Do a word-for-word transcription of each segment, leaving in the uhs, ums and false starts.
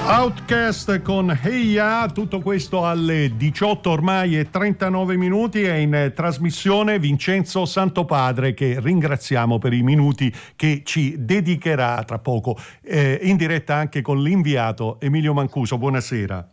Outcast con Hey Ya, tutto questo alle diciotto ormai e trentanove minuti. È in trasmissione Vincenzo Santopadre, che ringraziamo per i minuti che ci dedicherà tra poco, eh, in diretta anche con l'inviato Emilio Mancuso. Buonasera.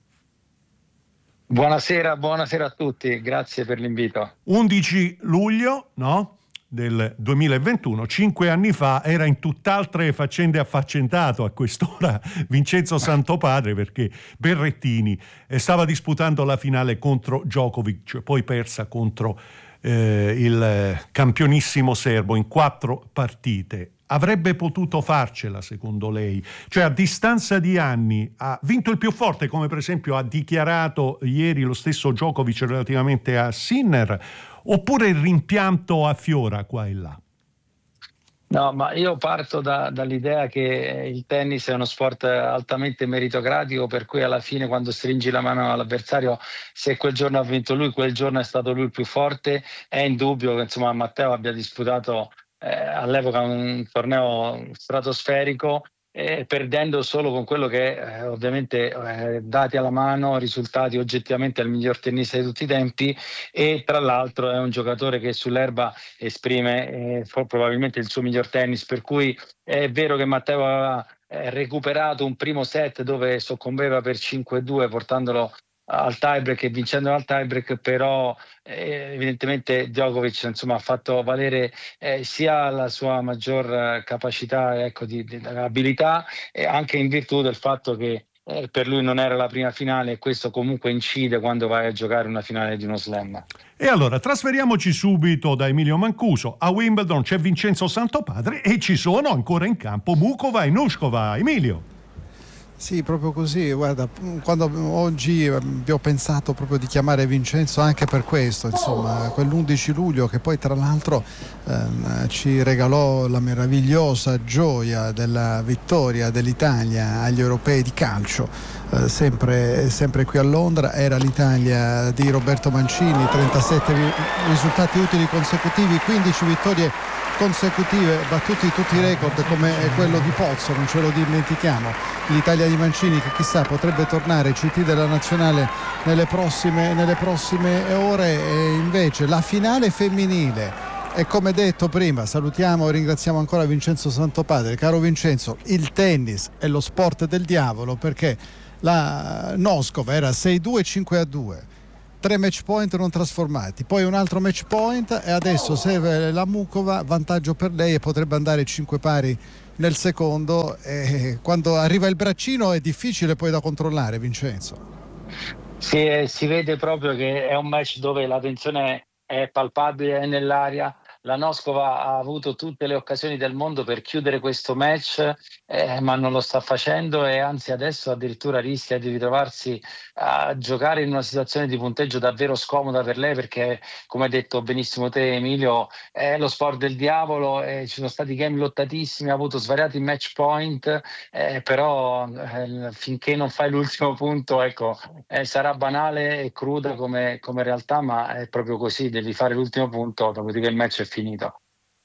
Buonasera, buonasera a tutti, grazie per l'invito. undici luglio, no? Del duemilaventuno, cinque anni fa, era in tutt'altre faccende affaccentato a quest'ora Vincenzo Santopadre, perché Berrettini stava disputando la finale contro Djokovic, poi persa contro eh, il campionissimo serbo in quattro partite. Avrebbe potuto farcela, secondo lei? Cioè, a distanza di anni ha vinto il più forte, come per esempio ha dichiarato ieri lo stesso Djokovic relativamente a Sinner, oppure il rimpianto affiora qua e là? No, ma io parto da, dall'idea che il tennis è uno sport altamente meritocratico, per cui alla fine, quando stringi la mano all'avversario, se quel giorno ha vinto lui, quel giorno è stato lui il più forte. È indubbio che insomma Matteo abbia disputato eh, all'epoca un torneo stratosferico, eh, perdendo solo con quello che eh, ovviamente eh, dati alla mano, risultati oggettivamente al miglior tennista di tutti i tempi, e tra l'altro è un giocatore che sull'erba esprime eh, probabilmente il suo miglior tennis, per cui è vero che Matteo aveva eh, recuperato un primo set dove soccombeva per cinque a due portandolo al tiebreak e vincendo al tiebreak, però eh, evidentemente Djokovic insomma ha fatto valere eh, sia la sua maggior eh, capacità, ecco, di, di abilità, e anche in virtù del fatto che eh, per lui non era la prima finale, e questo comunque incide quando vai a giocare una finale di uno slam. E allora trasferiamoci subito da Emilio Mancuso a Wimbledon. C'è Vincenzo Santopadre e ci sono ancora in campo Mukova e Nushkova. Emilio. Sì, proprio così. Guarda, quando oggi vi ho pensato proprio di chiamare Vincenzo anche per questo, insomma, quell'undici luglio che poi tra l'altro ehm, ci regalò la meravigliosa gioia della vittoria dell'Italia agli europei di calcio, eh, sempre, sempre qui a Londra. Era l'Italia di Roberto Mancini, trentasette vi- risultati utili consecutivi, quindici vittorie consecutive, battuti tutti i record come quello di Pozzo, non ce lo dimentichiamo. L'Italia di Mancini, che chissà potrebbe tornare C T della nazionale nelle prossime, nelle prossime ore. E invece la finale femminile, e come detto prima, salutiamo e ringraziamo ancora Vincenzo Santopadre. Caro Vincenzo, il tennis è lo sport del diavolo, perché la Noskova era sei a due, cinque a due, tre match point non trasformati, poi un altro match point, e adesso serve la Mukova, vantaggio per lei, e potrebbe andare cinque pari nel secondo. E quando arriva il braccino è difficile poi da controllare, Vincenzo. Sì, eh, si vede proprio che è un match dove la tensione è palpabile, è nell'aria. La Noskova ha avuto tutte le occasioni del mondo per chiudere questo match, eh, ma non lo sta facendo, e anzi adesso addirittura rischia di ritrovarsi a giocare in una situazione di punteggio davvero scomoda per lei, perché, come hai detto benissimo te Emilio, è lo sport del diavolo, e ci sono stati game lottatissimi, ha avuto svariati match point, eh, però eh, finché non fai l'ultimo punto, ecco, eh, sarà banale e cruda come, come realtà, ma è proprio così, devi fare l'ultimo punto, dopodiché il match è finito.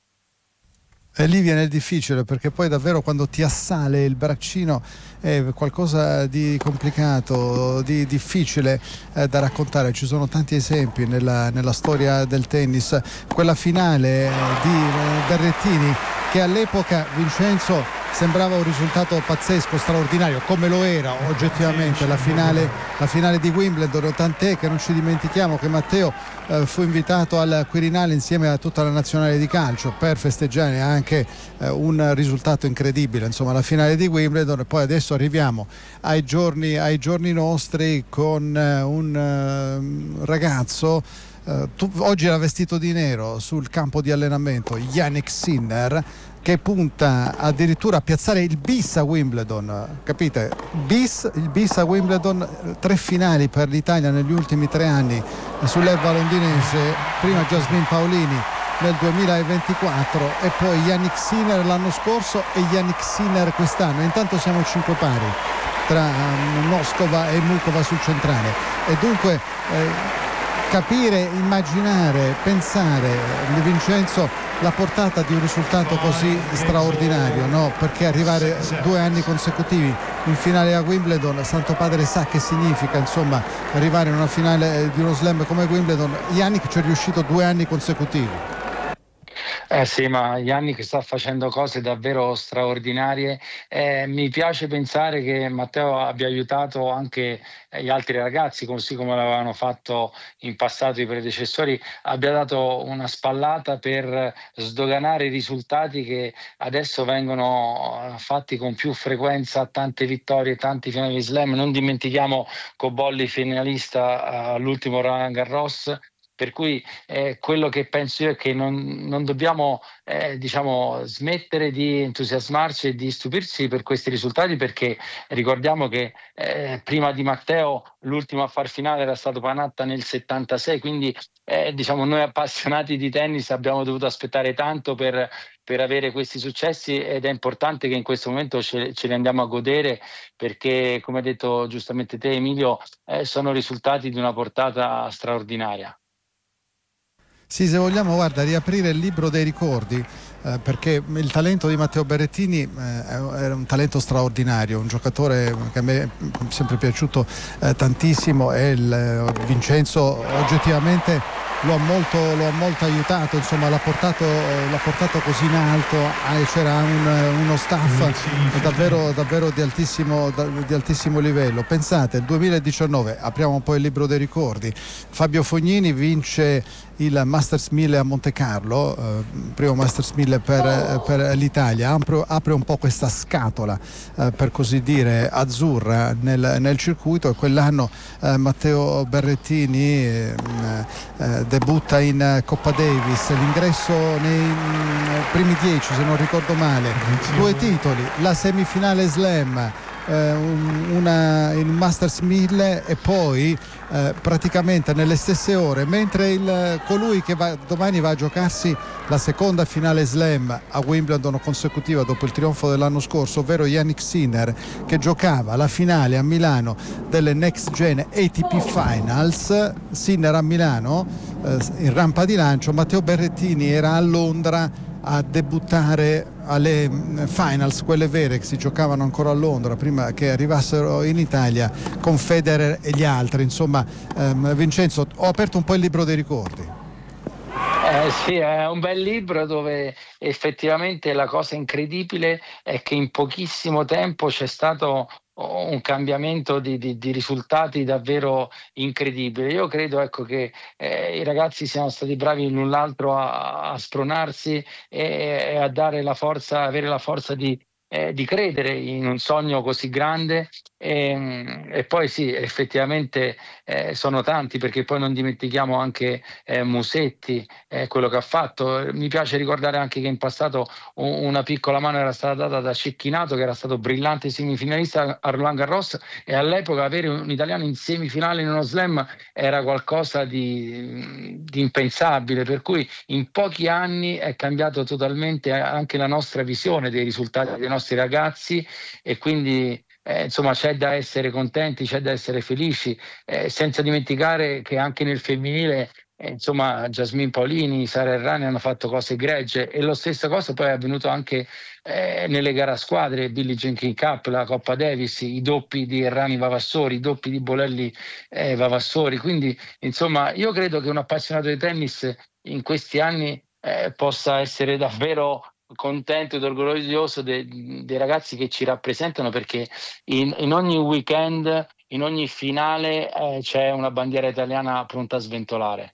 E lì viene difficile, perché poi davvero quando ti assale il braccino è qualcosa di complicato, di difficile eh, da raccontare. Ci sono tanti esempi nella, nella storia del tennis. Quella finale eh, di eh, Berrettini, che all'epoca, Vincenzo, sembrava un risultato pazzesco, straordinario, come lo era oggettivamente la finale, la finale di Wimbledon, tant'è che non ci dimentichiamo che Matteo eh, fu invitato al Quirinale insieme a tutta la nazionale di calcio per festeggiare anche eh, un risultato incredibile, insomma, la finale di Wimbledon. E poi adesso arriviamo ai giorni, ai giorni nostri con eh, un eh, ragazzo. Uh, tu, oggi era vestito di nero sul campo di allenamento, Jannik Sinner, che punta addirittura a piazzare il bis a Wimbledon, capite? Bis, il bis a Wimbledon, tre finali per l'Italia negli ultimi tre anni sull'erba londinese, prima Jasmine Paolini nel duemilaventiquattro e poi Jannik Sinner l'anno scorso e Jannik Sinner quest'anno. Intanto siamo cinque pari tra um, Noskova e Mukova sul centrale, e dunque eh, capire, immaginare, pensare, Di Vincenzo, la portata di un risultato così straordinario, no? Perché arrivare due anni consecutivi in finale a Wimbledon. Santopadre sa che significa insomma arrivare in una finale di uno slam come Wimbledon. Jannik ci è riuscito due anni consecutivi. Eh sì, ma Jannik sta facendo cose davvero straordinarie. Eh, mi piace pensare che Matteo abbia aiutato anche gli altri ragazzi, così come l'avevano fatto in passato i predecessori, abbia dato una spallata per sdoganare i risultati che adesso vengono fatti con più frequenza, tante vittorie, tanti finali di slam. Non dimentichiamo Cobolli finalista all'ultimo Roland Garros. Per cui eh, quello che penso io è che non, non dobbiamo eh, diciamo, smettere di entusiasmarci e di stupirci per questi risultati, perché ricordiamo che eh, prima di Matteo l'ultimo a far finale era stato Panatta nel settantasei, quindi eh, diciamo, noi appassionati di tennis abbiamo dovuto aspettare tanto per, per avere questi successi, ed è importante che in questo momento ce, ce li andiamo a godere, perché come hai detto giustamente te, Emilio, eh, sono risultati di una portata straordinaria. Sì, se vogliamo, guarda, riaprire il libro dei ricordi, eh, perché il talento di Matteo Berrettini eh, era un talento straordinario, un giocatore che a me è sempre piaciuto eh, tantissimo, e il, eh, Vincenzo oggettivamente lo ha molto, lo ha molto aiutato, insomma l'ha portato, l'ha portato così in alto, eh, c'era un, uno staff sì, davvero, davvero di altissimo, di altissimo livello. Pensate, il duemiladiciannove, apriamo un po' il libro dei ricordi, Fabio Fognini vince il Masters mille a Monte Carlo, eh, primo Masters mille per, eh, per l'Italia, apre, apre un po' questa scatola eh, per così dire azzurra nel, nel circuito, e quell'anno eh, Matteo Berrettini eh, eh, debutta in Coppa Davis, l'ingresso nei mh, primi dieci se non ricordo male, due titoli, la semifinale slam, eh, una, il Masters mille, e poi eh, praticamente nelle stesse ore, mentre il, colui che va, domani va a giocarsi la seconda finale slam a Wimbledon consecutiva dopo il trionfo dell'anno scorso, ovvero Jannik Sinner, che giocava la finale a Milano delle Next Gen A T P Finals. Sinner a Milano eh, in rampa di lancio, Matteo Berrettini era a Londra a debuttare alle finals, quelle vere che si giocavano ancora a Londra prima che arrivassero in Italia, con Federer e gli altri. Insomma, ehm, Vincenzo, ho aperto un po' il libro dei ricordi. Eh sì, è un bel libro dove effettivamente la cosa incredibile è che in pochissimo tempo c'è stato un cambiamento di, di, di risultati davvero incredibile. Io credo, ecco, che eh, i ragazzi siano stati bravi l'un l'altro a, a spronarsi e, e a dare la forza, avere la forza di, eh, di credere in un sogno così grande. E, e poi sì, effettivamente eh, sono tanti, perché poi non dimentichiamo anche eh, Musetti, eh, quello che ha fatto. Mi piace ricordare anche che in passato un, una piccola mano era stata data da Cecchinato, che era stato brillante semifinalista a Roland Garros, e all'epoca avere un italiano in semifinale in uno slam era qualcosa di, di impensabile, per cui in pochi anni è cambiato totalmente anche la nostra visione dei risultati dei nostri ragazzi, e quindi Eh, insomma c'è da essere contenti, c'è da essere felici, eh, senza dimenticare che anche nel femminile eh, insomma Jasmine Paolini, Sara Errani hanno fatto cose egregie, e lo stesso cosa poi è avvenuto anche eh, nelle gare a squadre, Billie Jean King Cup, la Coppa Davis, i doppi di Errani Vavassori, i doppi di Bolelli eh, Vavassori. Quindi insomma io credo che un appassionato di tennis in questi anni eh, possa essere davvero contento ed orgoglioso dei, dei ragazzi che ci rappresentano, perché in, in ogni weekend, in ogni finale eh, c'è una bandiera italiana pronta a sventolare.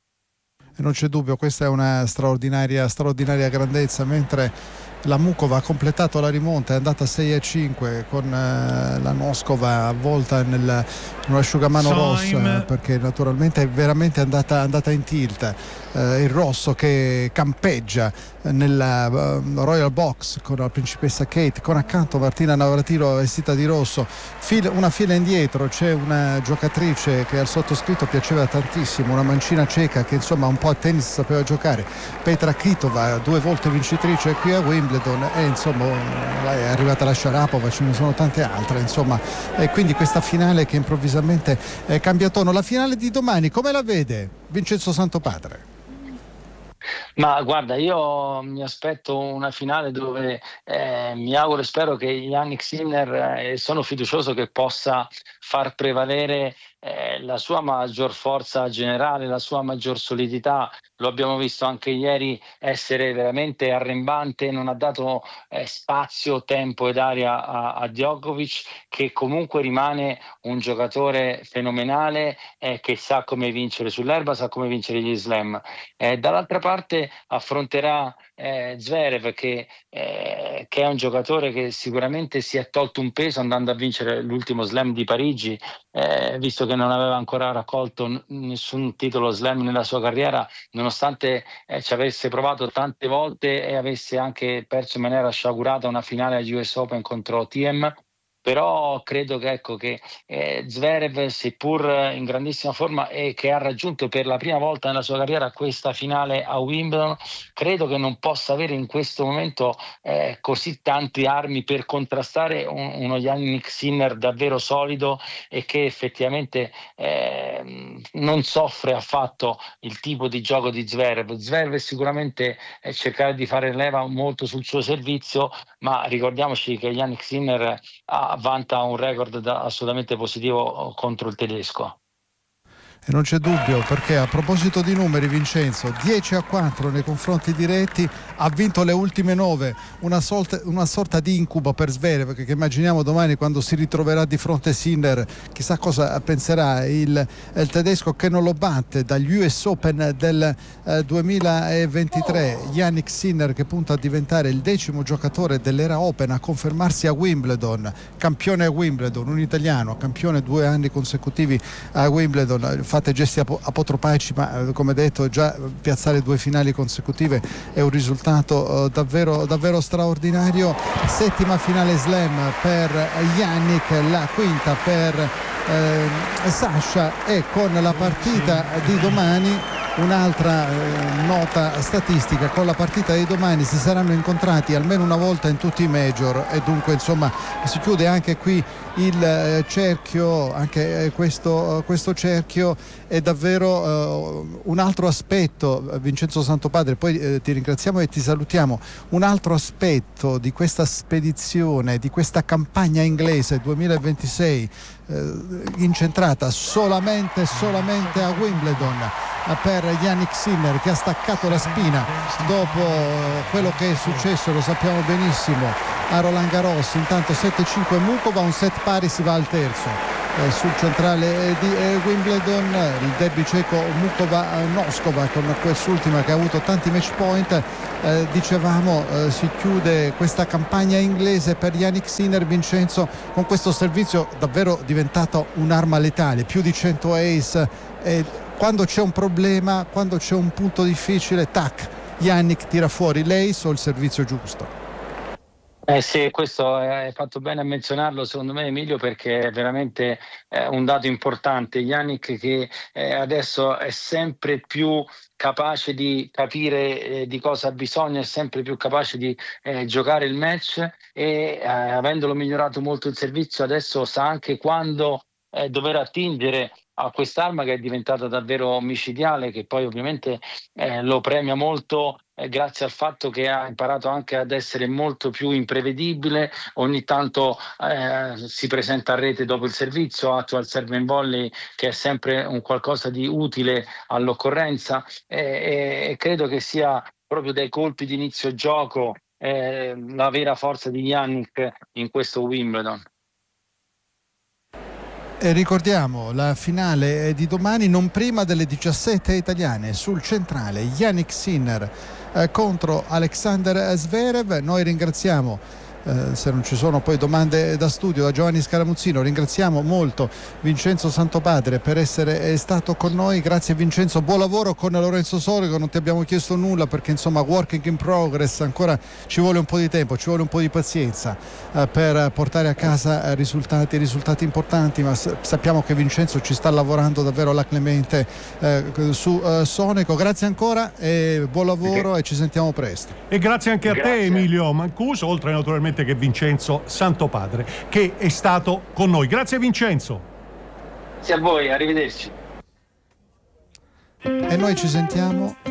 Non c'è dubbio, questa è una straordinaria, straordinaria grandezza, mentre la Mukova ha completato la rimonta, è andata sei a cinque con eh, la Noskova avvolta nel, in un asciugamano rossa, perché naturalmente è veramente andata, andata in tilt. Eh, il rosso che campeggia nella uh, Royal Box con la principessa Kate, con accanto Martina Navratilova vestita di rosso, Fil- una fila indietro c'è una giocatrice che al sottoscritto piaceva tantissimo, una mancina ceca che insomma un po' a tennis sapeva giocare, Petra Kvitova, due volte vincitrice qui a Wimbledon, e insomma è arrivata la Sharapova, ce ne sono tante altre, insomma, e quindi questa finale che improvvisamente eh, cambia tono. La finale di domani come la vede Vincenzo Santopadre? Ma guarda, io mi aspetto una finale dove eh, mi auguro e spero che Yannick Sinner, eh, sono fiducioso che possa far prevalere eh, la sua maggior forza generale, la sua maggior solidità. Lo abbiamo visto anche ieri essere veramente arrembante, non ha dato eh, spazio, tempo ed aria a, a Djokovic, che comunque rimane un giocatore fenomenale, eh, che sa come vincere sull'erba, sa come vincere gli slam. Eh, dall'altra parte affronterà eh, Zverev che, eh, che è un giocatore che sicuramente si è tolto un peso andando a vincere l'ultimo slam di Parigi, eh, visto che non aveva ancora raccolto n- nessun titolo slam nella sua carriera, nonostante eh, ci avesse provato tante volte e avesse anche perso in maniera sciagurata una finale agli U S Open contro Thiem. Però credo che, ecco, che eh, Zverev, seppur in grandissima forma e che ha raggiunto per la prima volta nella sua carriera questa finale a Wimbledon, credo che non possa avere in questo momento eh, così tante armi per contrastare un, uno Yannick Sinner davvero solido e che effettivamente eh, non soffre affatto il tipo di gioco di Zverev. Zverev sicuramente eh, cercare di fare leva molto sul suo servizio, ma ricordiamoci che Yannick Sinner ha vanta un record da, assolutamente positivo contro il tedesco. E non c'è dubbio, perché a proposito di numeri, Vincenzo, dieci a quattro nei confronti diretti, ha vinto le ultime nove, una, sorta, una sorta di incubo per Zverev, che immaginiamo domani quando si ritroverà di fronte Sinner, chissà cosa penserà il, il tedesco che non lo batte dagli U S Open del eh, duemilaventitré. Yannick Sinner che punta a diventare il decimo giocatore dell'era Open a confermarsi a Wimbledon, campione a Wimbledon, un italiano, campione due anni consecutivi a Wimbledon. Fate gesti apotropaici, ma come detto già piazzare due finali consecutive è un risultato uh, davvero, davvero straordinario. Settima finale slam per Yannick, la quinta per eh, Sasha, e con la partita di domani un'altra eh, nota statistica: con la partita di domani si saranno incontrati almeno una volta in tutti i major, e dunque insomma si chiude anche qui il eh, cerchio, anche eh, questo, eh, questo cerchio è davvero eh, un altro aspetto, Vincenzo Santopadre, poi eh, ti ringraziamo e ti salutiamo. Un altro aspetto di questa spedizione, di questa campagna inglese duemilaventisei eh, incentrata solamente solamente a Wimbledon eh, per Yannick Sinner, che ha staccato la spina dopo eh, quello che è successo, lo sappiamo benissimo, a Roland Garros. Intanto sette cinque Mukova, un set pari, si va al terzo eh, sul centrale eh, di eh, Wimbledon. Il derby ceco Mukova-Noskova, con quest'ultima che ha avuto tanti match point. Eh, dicevamo eh, si chiude questa campagna inglese per Yannick Sinner, Vincenzo, con questo servizio davvero diventato un'arma letale, più di cento ace, eh, quando c'è un problema, quando c'è un punto difficile, tac, Yannick tira fuori l'ace o il servizio giusto. Eh sì, questo hai fatto bene a menzionarlo, secondo me, Emilio, perché è veramente eh, un dato importante. Yannick che eh, adesso è sempre più capace di capire eh, di cosa ha bisogno, è sempre più capace di eh, giocare il match, e eh, avendolo migliorato molto il servizio, adesso sa anche quando eh, dover attingere a quest'arma che è diventata davvero micidiale, che poi ovviamente eh, lo premia molto eh, grazie al fatto che ha imparato anche ad essere molto più imprevedibile. Ogni tanto eh, si presenta a rete dopo il servizio, attua il serve and volley, che è sempre un qualcosa di utile all'occorrenza, e, e credo che sia proprio dai colpi di inizio gioco eh, la vera forza di Yannick in questo Wimbledon. E ricordiamo la finale di domani non prima delle diciassette italiane. Sul centrale Yannick Sinner eh, contro Alexander Zverev. Noi ringraziamo, eh, se non ci sono poi domande da studio, da Giovanni Scaramuzzino, ringraziamo molto Vincenzo Santopadre per essere stato con noi. Grazie Vincenzo, buon lavoro con Lorenzo Sorico. Non ti abbiamo chiesto nulla perché insomma working in progress, ancora ci vuole un po' di tempo, ci vuole un po' di pazienza eh, per portare a casa risultati, risultati importanti, ma s- sappiamo che Vincenzo ci sta lavorando davvero alla clemente eh, su eh, Sonico. Grazie ancora e buon lavoro, e ci sentiamo presto. E grazie anche a Grazie. te Emilio Mancuso, oltre naturalmente che Vincenzo Santopadre, che è stato con noi. Grazie Vincenzo. Grazie a voi, arrivederci. E noi ci sentiamo